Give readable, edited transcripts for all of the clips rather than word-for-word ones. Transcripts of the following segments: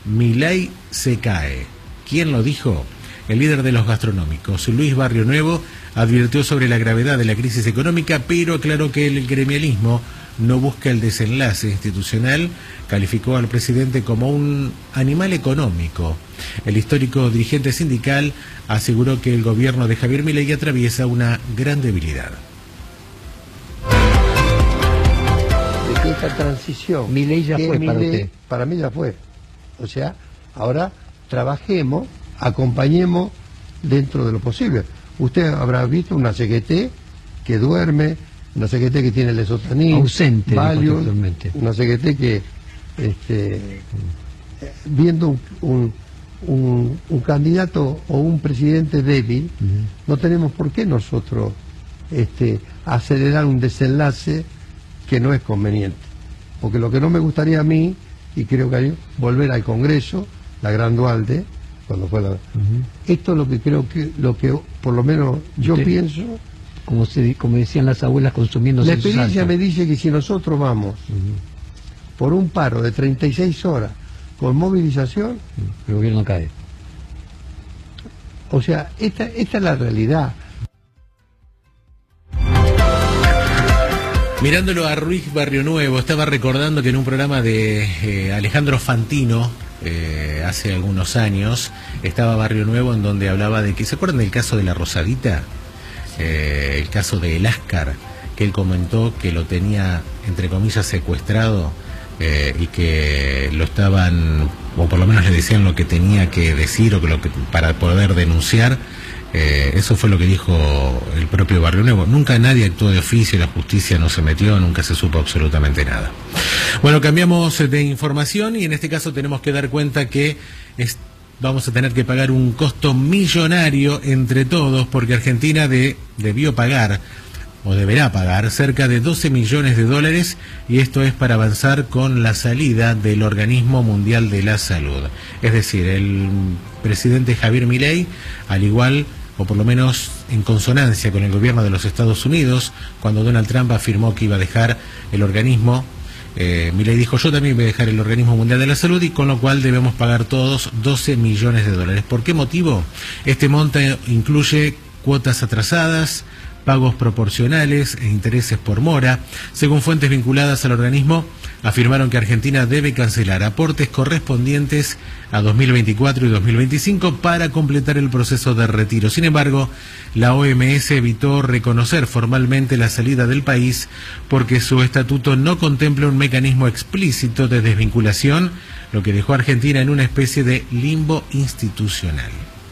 Milei se cae. ¿Quién lo dijo? El líder de los gastronómicos, Luis Barrio Nuevo, advirtió sobre la gravedad de la crisis económica, pero aclaró que el gremialismo no busca el desenlace institucional. Calificó al presidente como un animal económico. El histórico dirigente sindical aseguró que el gobierno de Javier Milei atraviesa una gran debilidad. De que esta transición... Milei ya fue para usted. Para mí ya fue. O sea, ahora trabajemos, acompañemos dentro de lo posible. Usted habrá visto una CGT que duerme, una CGT que tiene lesotanil, ausente, Valium, una CGT que viendo un candidato o un presidente débil, no tenemos por qué nosotros acelerar un desenlace que no es conveniente. Porque lo que no me gustaría a mí, y creo que hay, volver al Congreso, la Gran Dualde, cuando fue la... Esto es lo que creo que, por lo menos yo pienso... Como decían las abuelas, consumiendo... La experiencia me dice que si nosotros vamos por un paro de 36 horas con movilización... el gobierno cae. O sea, esta es la realidad. Mirándolo a Ruiz Barrio Nuevo, estaba recordando que en un programa de Alejandro Fantino, hace algunos años, estaba Barrio Nuevo en donde hablaba de que, ¿se acuerdan del caso de la Rosadita? El caso de Eláscar, que él comentó que lo tenía, entre comillas, secuestrado y que lo estaban, o por lo menos le decían lo que tenía que decir o que para poder denunciar. Eso fue lo que dijo el propio Barrio Nuevo. Nunca nadie actuó de oficio, la justicia no se metió, nunca se supo absolutamente nada. Bueno, cambiamos de información y en este caso tenemos que dar cuenta que vamos a tener que pagar un costo millonario entre todos, porque Argentina debió pagar o deberá pagar cerca de 12 millones de dólares, y esto es para avanzar con la salida del Organismo Mundial de la Salud. Es decir, el presidente Javier Milei, al igual, o por lo menos en consonancia con el gobierno de los Estados Unidos, cuando Donald Trump afirmó que iba a dejar el organismo, Milei dijo: yo también voy a dejar el Organismo Mundial de la Salud, y con lo cual debemos pagar todos 12 millones de dólares. ¿Por qué motivo? Este monto incluye cuotas atrasadas, pagos proporcionales e intereses por mora. Según fuentes vinculadas al organismo, afirmaron que Argentina debe cancelar aportes correspondientes a 2024 y 2025 para completar el proceso de retiro. Sin embargo, la OMS evitó reconocer formalmente la salida del país porque su estatuto no contempla un mecanismo explícito de desvinculación, lo que dejó a Argentina en una especie de limbo institucional.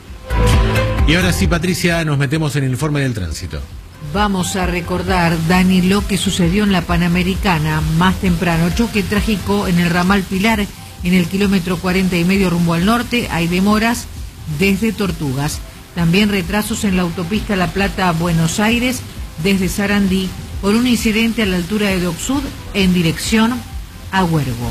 Y ahora sí, Patricia, nos metemos en el informe del tránsito. Vamos a recordar, Dani, lo que sucedió en la Panamericana más temprano. Choque trágico en el ramal Pilar, en el kilómetro 40,5 rumbo al norte. Hay demoras desde Tortugas. También retrasos en la autopista La Plata a Buenos Aires, desde Sarandí, por un incidente a la altura de Dock Sud en dirección a Huergo.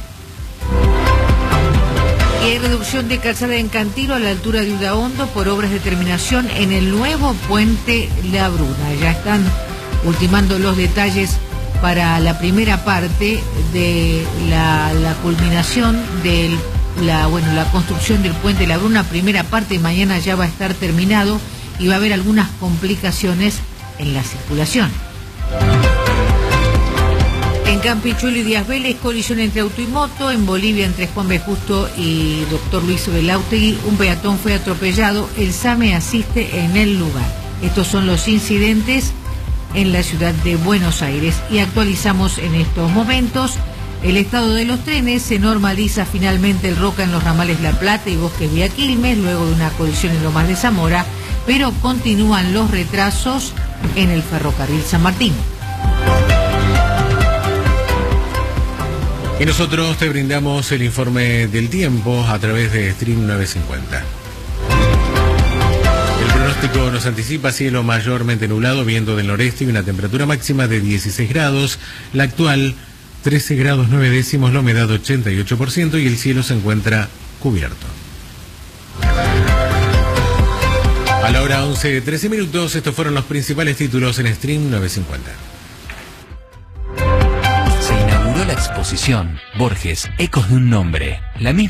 Y hay reducción de calzada en Cantilo a la altura de Udaondo por obras de terminación en el nuevo puente La Bruna. Ya están ultimando los detalles para la primera parte de la culminación de la construcción del puente La Bruna. Primera parte, mañana ya va a estar terminado y va a haber algunas complicaciones en la circulación. En Campichuelo y Díaz Vélez, colisión entre auto y moto. En Bolivia, entre Juan B. Justo y Dr. Luis Belautegui, un peatón fue atropellado. El SAME asiste en el lugar. Estos son los incidentes en la ciudad de Buenos Aires. Y actualizamos en estos momentos el estado de los trenes. Se normaliza finalmente el Roca en los ramales La Plata y Bosques Vía Quilmes, luego de una colisión en Lomas de Zamora, pero continúan los retrasos en el ferrocarril San Martín. Y nosotros te brindamos el informe del tiempo a través de Stream 950. El pronóstico nos anticipa cielo mayormente nublado, viento del noreste y una temperatura máxima de 16 grados. La actual, 13 grados 9 décimos, la humedad 88% y el cielo se encuentra cubierto. A la hora 11:13 minutos, estos fueron los principales títulos en Stream 950. La exposición Borges, Ecos de un Nombre. La misma